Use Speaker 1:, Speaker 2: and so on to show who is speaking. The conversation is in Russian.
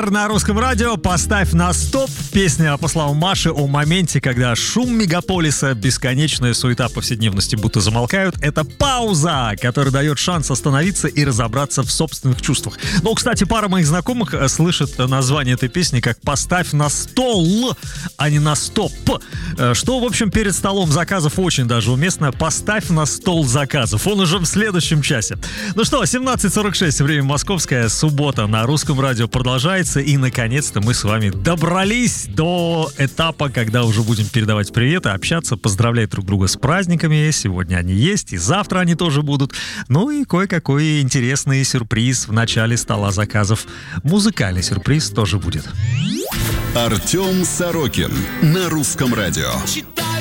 Speaker 1: вечер на Русском радио. Поставь на стоп. Песня, по словам Маши, о моменте, когда шум мегаполиса, бесконечная суета повседневности будто замолкают. Это пауза, которая дает шанс остановиться и разобраться в собственных чувствах. Ну, кстати, пара моих знакомых слышит название этой песни как «Поставь на стол», а не на стоп. Что, в общем, перед столом заказов очень даже уместно. Поставь на стол заказов. Он уже в следующем часе. Ну что, 17:46, время московское, суббота на Русском радио продолжается. И, наконец-то, мы с вами добрались до этапа, когда уже будем передавать приветы, общаться, поздравлять друг друга с праздниками. Сегодня они есть, и завтра они тоже будут. Ну и кое-какой интересный сюрприз в начале стола заказов. Музыкальный сюрприз тоже будет.
Speaker 2: Артем Сорокин на Русском радио.
Speaker 3: Считай